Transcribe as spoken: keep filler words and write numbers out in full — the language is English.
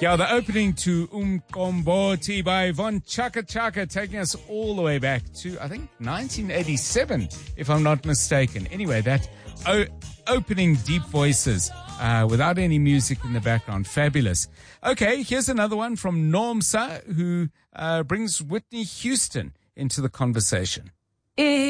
Yeah, the opening to Umqombothi by Von Chaka Chaka, taking us all the way back to, I think, nineteen eighty-seven, if I'm not mistaken. Anyway, that o- opening deep voices uh, without any music in the background. Fabulous. Okay, here's another one from Nomsa, who uh, brings Whitney Houston into the conversation.